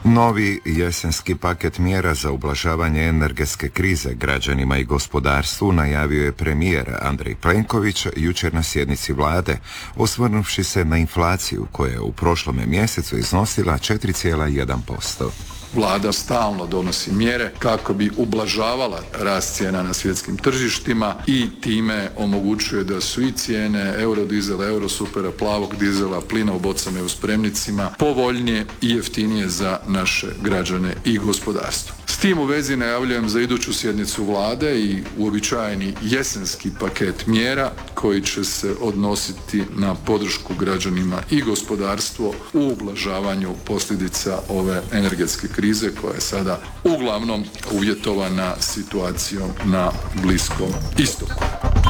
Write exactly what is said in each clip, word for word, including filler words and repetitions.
Novi jesenski paket mjera za ublažavanje energetske krize građanima i gospodarstvu najavio je premijer Andrej Plenković jučer na sjednici vlade, osvrnuvši se na inflaciju koja je u prošlome mjesecu iznosila četiri zarez jedan posto. Vlada stalno donosi mjere kako bi ublažavala rast cijena na svjetskim tržištima i time omogućuje da su i cijene eurodizela, eurosupera, plavog dizela, plina u bocama i u spremnicima povoljnije i jeftinije za naše građane i gospodarstvo. S tim u vezi najavljujem za iduću sjednicu vlade i uobičajeni jesenski paket mjera koji će se odnositi na podršku građanima i gospodarstvo u ublažavanju posljedica ove energetske krize koja je sada uglavnom uvjetovana situacijom na Bliskom istoku.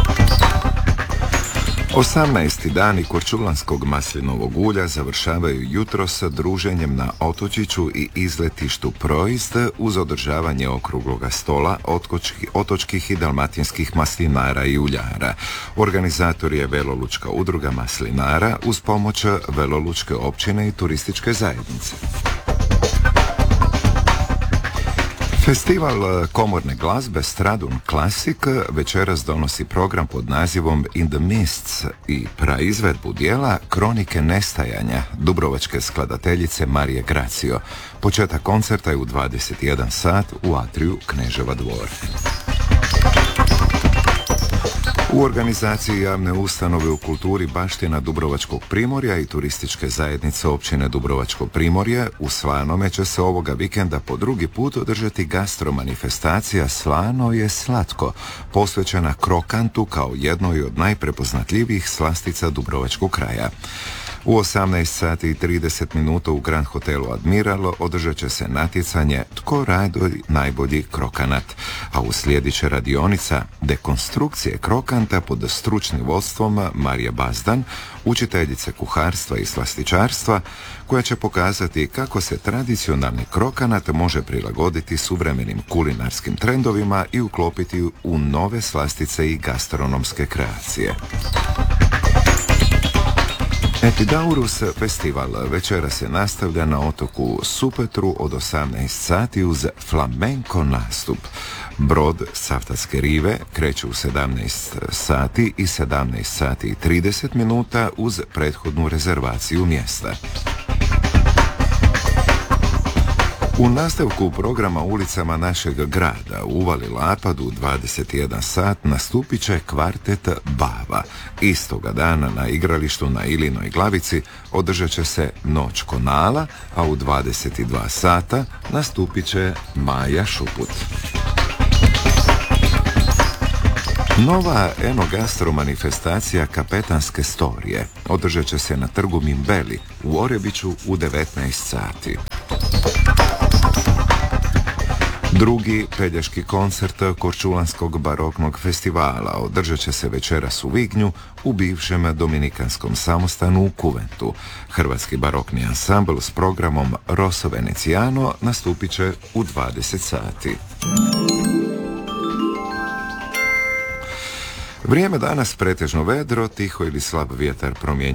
osamnaesti dani Korčulanskog maslinovog ulja završavaju jutros druženjem na otočiću i izletištu Proist uz održavanje okrugloga stola otočkih, otočkih i dalmatinskih maslinara i uljara. Organizator je Velolučka udruga maslinara uz pomoć Velolučke općine i turističke zajednice. Festival komorne glazbe Stradun Classic večeras donosi program pod nazivom In the Mists i praizvedbu dijela Kronike nestajanja dubrovačke skladateljice Marije Gracio. Početak koncerta je u dvadeset jedan sat u atriju Kneževa dvora. U organizaciji javne ustanove u kulturi Baština Dubrovačkog primorja i turističke zajednice općine Dubrovačko primorje u Slanome će se ovoga vikenda po drugi put održati gastromanifestacija Slano je slatko, posvećena krokantu kao jednoj od najprepoznatljivijih slastica Dubrovačkog kraja. U osamnaest sati i trideset minuta u Grand hotelu Admiral održat će se natjecanje Tko radi najbolji krokanat, a uslijedit će radionica dekonstrukcije krokanta pod stručnim vodstvom Marije Bazdan, učiteljice kuharstva i slastičarstva, koja će pokazati kako se tradicionalni krokanat može prilagoditi suvremenim kulinarskim trendovima i uklopiti u nove slastice i gastronomske kreacije. Epidaurus festival večera se nastavlja na otoku Supetru od osamnaest sati uz flamenko nastup. Brod Savtatske rive kreće u sedamnaest sati i sedamnaest sati i trideset minuta uz prethodnu rezervaciju mjesta. U nastavku programa ulicama našeg grada u Uvali Lapad u dvadeset jedan sat nastupit će kvartet Bava. Istoga dana na igralištu na Ilinoj Glavici održat će se Noć Konala, a u dvadeset dva sata nastupit će Maja Šuput. Nova enogastro manifestacija Kapetanske storije održat će se na trgu Mimbeli u Orebiću u devetnaest sati. Drugi pelješki koncert Korčulanskog baroknog festivala održat će se večeras u Vignju u bivšem Dominikanskom samostanu u Kuventu. Hrvatski barokni ansambl s programom Rosso Veneziano nastupit će u dvadeset sati. Vrijeme danas pretežno vedro, tiho ili slab vjetar promijenjen